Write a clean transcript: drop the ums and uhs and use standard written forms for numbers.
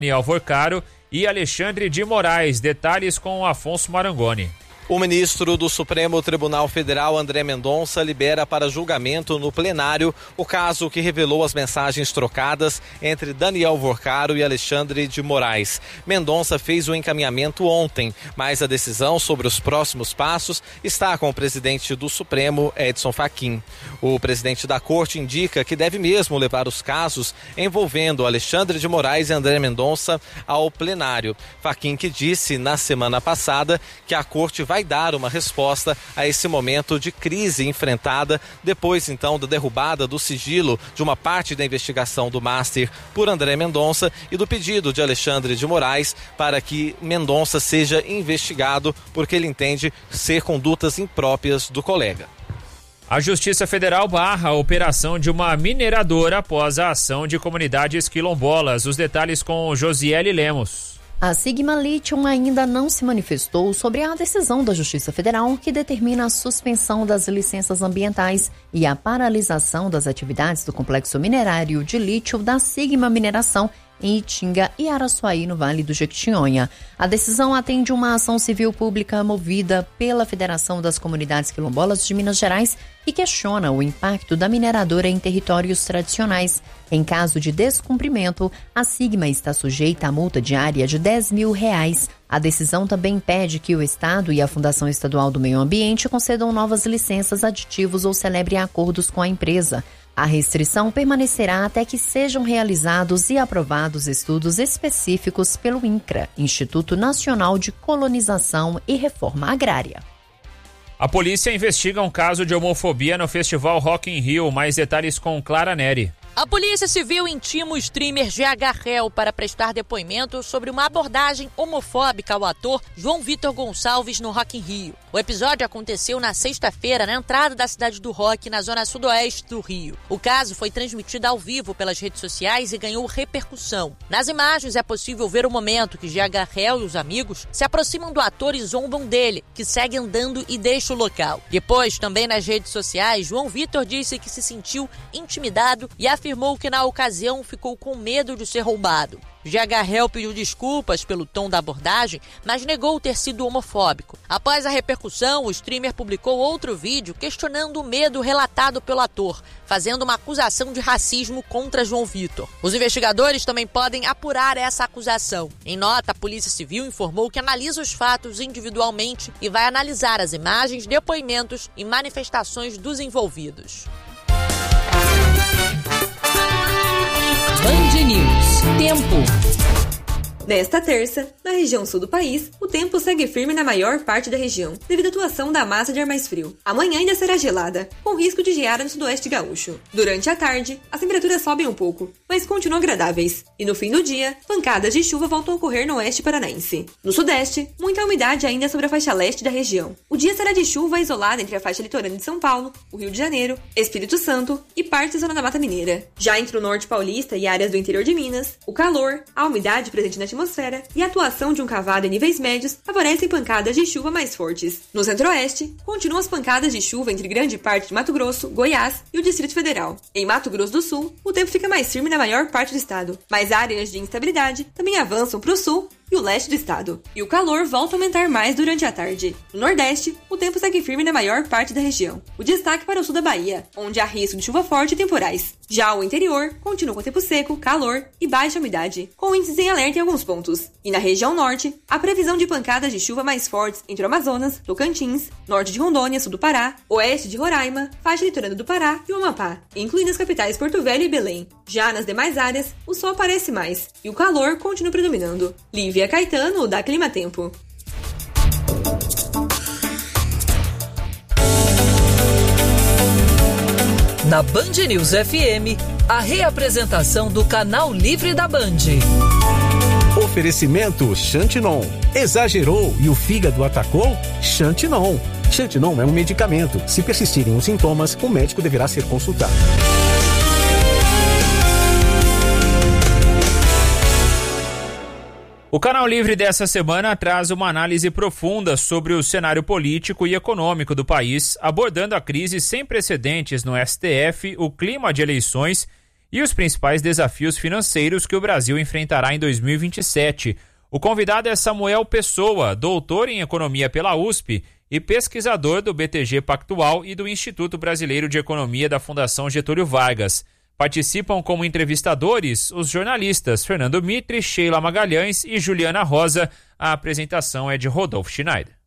Daniel Vorcaro e Alexandre de Moraes. Detalhes com Afonso Marangoni. O ministro do Supremo Tribunal Federal, André Mendonça, libera para julgamento no plenário o caso que revelou as mensagens trocadas entre Daniel Vorcaro e Alexandre de Moraes. Mendonça fez o encaminhamento ontem, mas a decisão sobre os próximos passos está com o presidente do Supremo, Edson Fachin. O presidente da Corte indica que deve mesmo levar os casos envolvendo Alexandre de Moraes e André Mendonça ao plenário. Fachin que disse na semana passada que a Corte vai dar uma resposta a esse momento de crise enfrentada depois então da derrubada do sigilo de uma parte da investigação do Master por André Mendonça e do pedido de Alexandre de Moraes para que Mendonça seja investigado porque ele entende ser condutas impróprias do colega. A Justiça Federal barra a operação de uma mineradora após a ação de comunidades quilombolas. Os detalhes com Josiele Lemos. A Sigma Lithium ainda não se manifestou sobre a decisão da Justiça Federal que determina a suspensão das licenças ambientais e a paralisação das atividades do complexo minerário de lítio da Sigma Mineração em Itinga e Araçuaí, no Vale do Jequitinhonha. A decisão atende uma ação civil pública movida pela Federação das Comunidades Quilombolas de Minas Gerais e questiona o impacto da mineradora em territórios tradicionais. Em caso de descumprimento, a Sigma está sujeita a multa diária de R$10 mil. A decisão também impede que o Estado e a Fundação Estadual do Meio Ambiente concedam novas licenças, aditivos ou celebrem acordos com a empresa. A restrição permanecerá até que sejam realizados e aprovados estudos específicos pelo INCRA, Instituto Nacional de Colonização e Reforma Agrária. A polícia investiga um caso de homofobia no Festival Rock in Rio. Mais detalhes com Clara Neri. A Polícia Civil intima o streamer GH Hell para prestar depoimento sobre uma abordagem homofóbica ao ator João Vitor Gonçalves no Rock in Rio. O episódio aconteceu na sexta-feira na entrada da cidade do rock, na zona sudoeste do Rio. O caso foi transmitido ao vivo pelas redes sociais e ganhou repercussão. Nas imagens é possível ver o momento que GH Hell e os amigos se aproximam do ator e zombam dele, que segue andando e deixa o local. Depois, também nas redes sociais, João Vitor disse que se sentiu intimidado e afirmou que na ocasião ficou com medo de ser roubado. GH Hell pediu desculpas pelo tom da abordagem, mas negou ter sido homofóbico. Após a repercussão, o streamer publicou outro vídeo questionando o medo relatado pelo ator, fazendo uma acusação de racismo contra João Vitor. Os investigadores também podem apurar essa acusação. Em nota, a Polícia Civil informou que analisa os fatos individualmente e vai analisar as imagens, depoimentos e manifestações dos envolvidos. Band News. Tempo. Nesta terça, na região sul do país, o tempo segue firme na maior parte da região, devido à atuação da massa de ar mais frio. Amanhã ainda será gelada, com risco de geada no sudoeste gaúcho. Durante a tarde, as temperaturas sobem um pouco, mas continuam agradáveis. E no fim do dia, pancadas de chuva voltam a ocorrer no oeste paranaense. No sudeste, muita umidade ainda sobre a faixa leste da região. O dia será de chuva isolada entre a faixa litorânea de São Paulo, o Rio de Janeiro, Espírito Santo e parte da zona da Mata Mineira. Já entre o norte paulista e áreas do interior de Minas, o calor, a umidade presente na atmosfera e a atuação de um cavado em níveis médios favorecem pancadas de chuva mais fortes. No centro-oeste, continuam as pancadas de chuva entre grande parte de Mato Grosso, Goiás e o Distrito Federal. Em Mato Grosso do Sul, o tempo fica mais firme na maior parte do estado, mas áreas de instabilidade também avançam para o sul e o leste do estado. E o calor volta a aumentar mais durante a tarde. No Nordeste, o tempo segue firme na maior parte da região. O destaque para o sul da Bahia, onde há risco de chuva forte e temporais. Já o interior continua com tempo seco, calor e baixa umidade, com índices em alerta em alguns pontos. E na região norte, a previsão de pancadas de chuva mais fortes entre o Amazonas, Tocantins, norte de Rondônia, sul do Pará, oeste de Roraima, faixa litorânea do Pará e o Amapá, incluindo as capitais Porto Velho e Belém. Já nas demais áreas, o sol aparece mais e o calor continua predominando. Lívia Caetano, da Clima Tempo. Na Band News FM, a reapresentação do Canal Livre da Band. Oferecimento Xantinon. Exagerou e o fígado atacou? Xantinon. Xantinon é um medicamento. Se persistirem os sintomas, o médico deverá ser consultado. O Canal Livre dessa semana traz uma análise profunda sobre o cenário político e econômico do país, abordando a crise sem precedentes no STF, o clima de eleições e os principais desafios financeiros que o Brasil enfrentará em 2027. O convidado é Samuel Pessoa, doutor em economia pela USP e pesquisador do BTG Pactual e do Instituto Brasileiro de Economia da Fundação Getúlio Vargas. Participam como entrevistadores os jornalistas Fernando Mitre, Sheila Magalhães e Juliana Rosa. A apresentação é de Rodolfo Schneider.